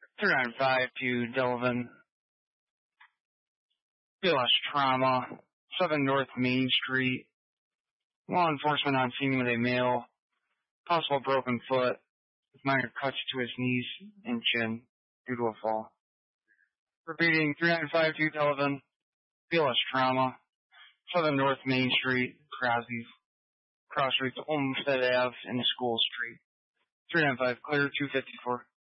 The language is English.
395 to Delavan. BLS trauma. 7 North Main Street. Law enforcement on scene with a male. Possible broken foot. With minor cuts to his knees and chin due to a fall. Repeating, 395 to Delavan. BLS trauma. 7 North Main Street. Cross streets Olmsted Ave and School Street. 395 clear 254.